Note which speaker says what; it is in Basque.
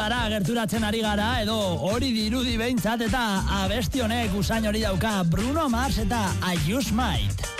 Speaker 1: udara gerturatzen ari gara, edo hori dirudi behintzat, eta abesti honek usain hori dauka Bruno Mars eta I Use Might.